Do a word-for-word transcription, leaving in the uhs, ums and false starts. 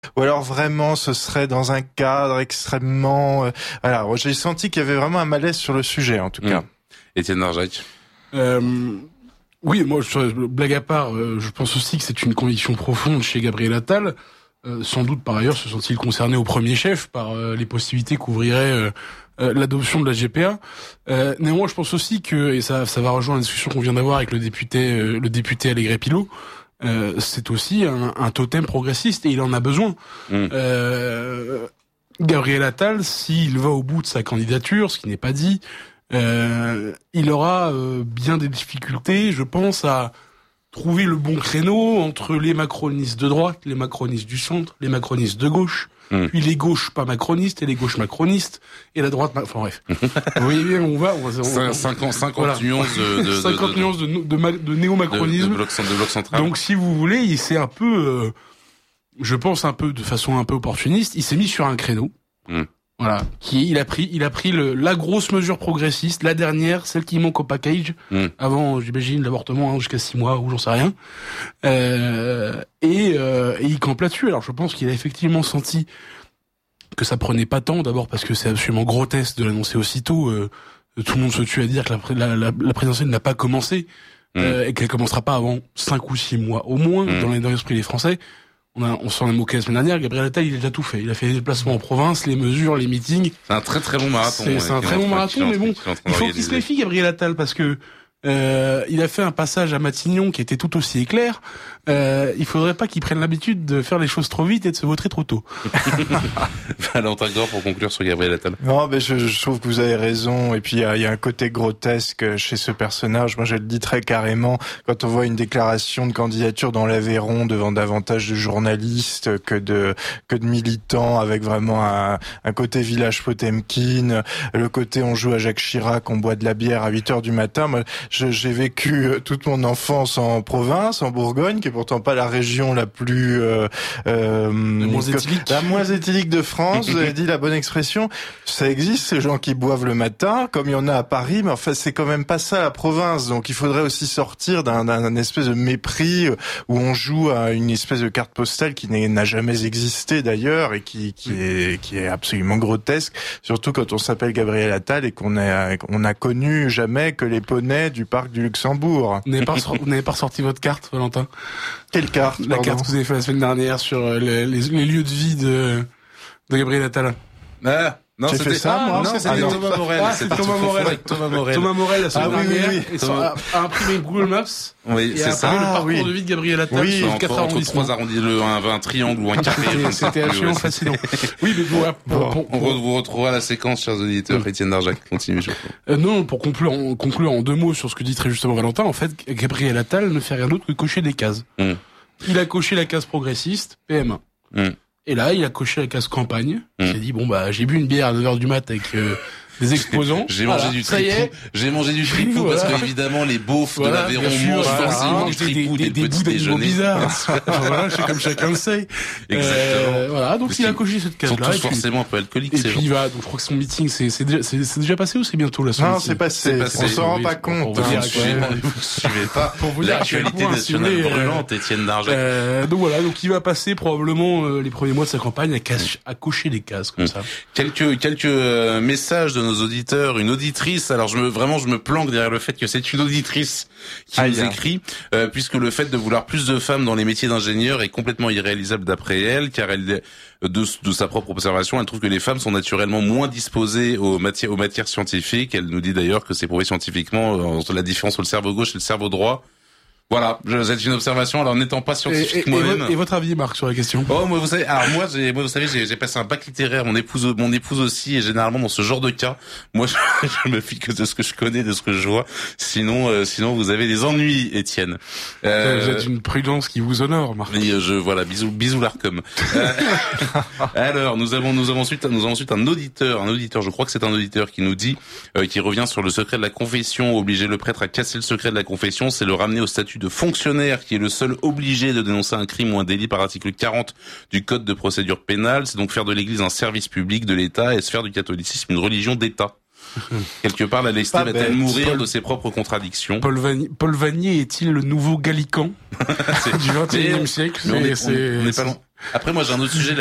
Ou alors vraiment, ce serait dans un cadre extrêmement... Euh, voilà, j'ai senti qu'il y avait vraiment un malaise sur le sujet, en tout mmh. cas. Étienne Darjac. Euh, oui, moi, je, blague à part, euh, je pense aussi que c'est une conviction profonde chez Gabriel Attal. Euh, sans doute, par ailleurs, se sont-ils concernés au premier chef par euh, les possibilités qu'ouvrirait euh, euh, l'adoption de la G P A. Euh, néanmoins, je pense aussi que, et ça, ça va rejoindre la discussion qu'on vient d'avoir avec le député, euh, le député Allégret Pilot, euh, c'est aussi un, un totem progressiste et il en a besoin. Mmh. Euh, Gabriel Attal, s'il va au bout de sa candidature, ce qui n'est pas dit, euh, il aura euh, bien des difficultés, je pense, à trouver le bon créneau entre les macronistes de droite, les macronistes du centre, les macronistes de gauche, mmh. puis les gauches pas macronistes et les gauches macronistes, et la droite... Ma... Enfin bref. Vous voyez bien, on va... On va on, cinquante, cinquante voilà. nuances de... de cinquante de, nuances de, de, de, de néo-macronisme. De, de, bloc, de bloc central. Donc si vous voulez, il s'est un peu... Euh, je pense un peu, de façon un peu opportuniste, il s'est mis sur un créneau. Mmh. Voilà, qui il a pris, il a pris le la grosse mesure progressiste, la dernière, celle qui manque au package, mm. avant, j'imagine, l'avortement hein, jusqu'à six mois ou j'en sais rien, euh, et, euh, et il campe là-dessus. Alors je pense qu'il a effectivement senti que ça prenait pas tant, d'abord parce que c'est absolument grotesque de l'annoncer aussitôt. Euh, tout le monde se tue à dire que la, la, la, la présidentielle n'a pas commencé mm. euh, et qu'elle commencera pas avant cinq ou six mois au moins mm. dans l'esprit des Français. On, a, on s'en est moqué la semaine dernière. Gabriel Attal, il a déjà tout fait. Il a fait les déplacements en province, les mesures, les meetings. C'est un très très long marathon. C'est, c'est un très long marathon, mais bon, il faut qu'il se méfie, Gabriel Attal, parce que euh, il a fait un passage à Matignon qui était tout aussi éclair. Euh, il faudrait pas qu'il prenne l'habitude de faire les choses trop vite et de se vautrer trop tôt. Valentin Gore, pour conclure sur Gabriel Attal. Non, mais je, je trouve que vous avez raison. Et puis, il y a, y a un côté grotesque chez ce personnage. Moi, je le dis très carrément. Quand on voit une déclaration de candidature dans l'Aveyron devant davantage de journalistes que de, que de militants, avec vraiment un, un côté village Potemkin, le côté on joue à Jacques Chirac, on boit de la bière à huit heures du matin. Moi, je, j'ai vécu toute mon enfance en province, en Bourgogne, qui est pourtant pas la région la plus euh, euh, la moins éthylique, la moins éthylique de France. Vous avez dit la bonne expression. Ça existe, ces gens qui boivent le matin, comme il y en a à Paris, mais en fait c'est quand même pas ça la province. Donc il faudrait aussi sortir d'un, d'un espèce de mépris où on joue à une espèce de carte postale qui n'a jamais existé d'ailleurs et qui qui est qui est absolument grotesque. Surtout quand on s'appelle Gabriel Attal et qu'on a on a connu jamais que les poneys du parc du Luxembourg. Vous n'avez pas vous n'avez pas ressorti votre carte, Valentin? Quelle carte? La pardon. carte que vous avez fait la semaine dernière sur les, les, les lieux de vie de, de Gabriel Attal. Ah, non, J'ai c'était fait ça, ah, moi. Non, c'était ah, Thomas Morel. Ah, c'est Thomas Morel. Avec Thomas Morel. Thomas Morel, la semaine ah, oui, dernière, oui, oui. Thomas... a, a imprimé Google Maps. Oui, et c'est a ça. imprimé Ah, le parcours oui. de vie de Gabriel Attal oui, sur entre, quatre entre arrondissements. trois arrondissements, un, un triangle ou un carré. C'était, c'était absolument fascinant. Oui, mais bon, bon, pour, pour, on vous retrouvera la séquence, chers auditeurs. Étienne Darjac, continue. Euh, non, pour conclure, en, conclure en deux mots sur ce que dit très justement Valentin, en fait, Gabriel Attal ne fait rien d'autre que cocher des cases. Mm. Il a coché la case progressiste, P M un. Mm. Et là, il a coché la case campagne. Mm. Il s'est dit, bon, bah, j'ai bu une bière à neuf heures du mat avec euh, des exposants. J'ai mangé voilà, du tripou. J'ai mangé du tripou voilà. Parce que, évidemment, les beaufs voilà, de l'Aveyron mangent forcément du tripou des, des, des petits déjeuners. Bizarres. Voilà, c'est comme chacun le sait. Exactement. Euh, voilà, donc il a coché cette case-là. Ils sont tous forcément un peu alcooliques, et ces puis gens. il va, donc je crois que son meeting, c'est, c'est déjà, c'est, c'est déjà passé ou c'est bientôt là? Non, c'est passé. On s'en rend pas compte. Vous ne suivez pas. Pour vous dire l'actualité nationale brûlante, Étienne Darjac. Donc voilà, donc il va passer probablement les premiers mois de sa campagne à cocher des cases comme ça. Quelques quelques messages de nos auditeurs. Une auditrice, alors je me vraiment je me planque derrière le fait que c'est une auditrice qui Aïe, nous écrit, euh, puisque le fait de vouloir plus de femmes dans les métiers d'ingénieur est complètement irréalisable d'après elle, car elle de, de sa propre observation, elle trouve que les femmes sont naturellement moins disposées aux matières aux matières scientifiques. Elle nous dit d'ailleurs que c'est prouvé scientifiquement euh, la différence entre le cerveau gauche et le cerveau droit. Voilà, c'est une observation. Alors n'étant pas scientifique et, et, moi-même. Et, et votre avis, Marc, sur la question? Oh, moi vous savez, alors moi, j'ai, moi vous savez, j'ai, j'ai passé un bac littéraire. Mon épouse, mon épouse aussi, et généralement dans ce genre de cas, moi je, je me fie que de ce que je connais, de ce que je vois. Sinon, euh, sinon vous avez des ennuis, Étienne. Euh, vous êtes une prudence qui vous honore, Marc. Et je voilà, bisous, bisous l'Arcom. euh, alors nous avons, nous avons ensuite, nous avons ensuite un auditeur, un auditeur. Je crois que c'est un auditeur qui nous dit, euh, qui revient sur le secret de la confession, obliger le prêtre à casser le secret de la confession, c'est le ramener au statut de fonctionnaire, qui est le seul obligé de dénoncer un crime ou un délit par article quarante du Code de procédure pénale. C'est donc faire de l'Église un service public de l'État et se faire du catholicisme une religion d'État. Quelque part, la laïcité va-t-elle mourir Paul, de ses propres contradictions? Paul Vanier, Paul Vanier est-il le nouveau Gallican du vingt et unième siècle? Mais on est, c'est, on est pas loin. Après, moi, j'ai un autre sujet